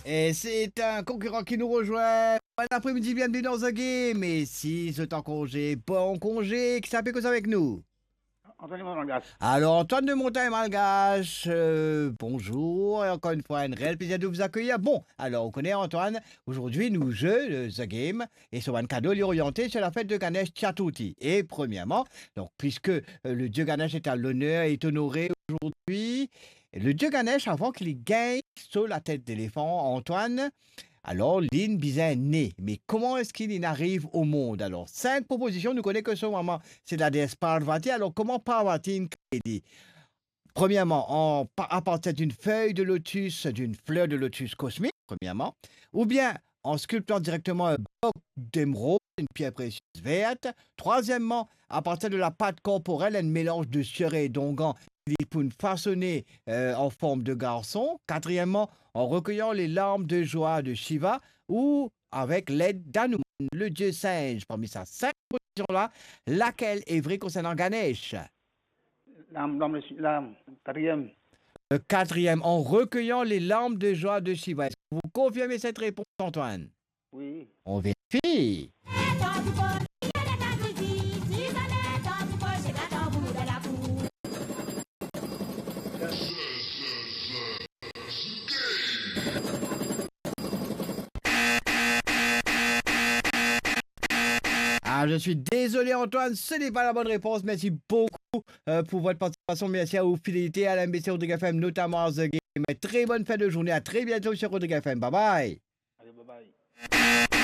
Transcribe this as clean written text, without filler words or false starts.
Et c'est un concurrent qui nous rejoint. Bon après-midi, bienvenue dans The Game. Et si vous êtes en congé, bon congé, qui s'appelle cause avec nous. Anthony Morangas. Alors, Antoine de Montagne-Malgache, bonjour. Et encore une fois, un réel plaisir de vous accueillir. Bon, alors, on connaît Antoine. Aujourd'hui, nous jouons The Game. Et sur un cadeau orienté sur la fête de Ganesh Chaturthi. Et premièrement, donc, puisque le dieu Ganesh est à l'honneur et est honoré aujourd'hui, le dieu Ganesh, avant qu'il gagne sur la tête d'éléphant, Antoine, alors, Lynn Bizet est né. Mais comment est-ce qu'il arrive au monde? Alors, 5 propositions, nous connaissons que son maman, c'est la déesse Parvati. Alors, comment Parvati est née? Premièrement, à partir d'une feuille de lotus, d'une fleur de lotus cosmique, premièrement. Ou bien, en sculptant directement un bloc d'émeraude, une pierre précieuse verte. Troisièmement, à partir de la pâte corporelle, un mélange de sueur et d'onguent pour façonner en forme de garçon. Quatrièmement, en recueillant les larmes de joie de Shiva ou avec l'aide d'Hanuman, le dieu singe. Parmi ces 5 positions-là, laquelle est vraie concernant Ganesh? La quatrième. Le quatrième, en recueillant les larmes de joie de Shiva. Est-ce que vous confirmez cette réponse, Antoine? Oui. On vérifie. Ah, je suis désolé, Antoine, ce n'est pas la bonne réponse. Merci beaucoup pour votre participation. Merci à vos fidélité à la MBC Rodrigue FM, notamment à The Game. Très bonne fin de journée. À très bientôt sur Rodrigue FM. Bye bye. Allez, bye bye.